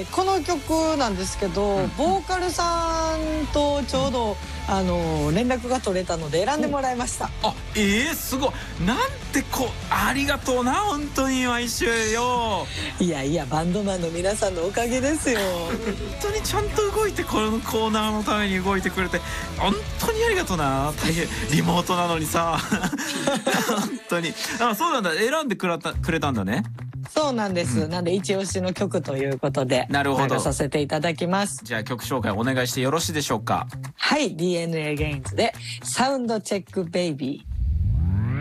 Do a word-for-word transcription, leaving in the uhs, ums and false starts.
この曲なんですけど、うん、ボーカルさんとちょうど、うん、あの連絡が取れたので選んでもらいました。 あ、えー、すごい。なんてこありがとうな、本当に毎週よ。 いやいや、バンドマンの皆さんのおかげですよ。 本当にちゃんと動いて、このコーナーのために動いてくれて本当にありがとうな。大変リモートなのにさ本当に。あ、そうなんだ、選んでくれたくれたんだね。 そうなんです、うん、なんで一押しの曲ということでなるほど流させていただきます。 じゃあ曲紹介お願いしてよろしいでしょうか。 はい、 ディーエヌエー ゲインズでサウンドチェックベイビー。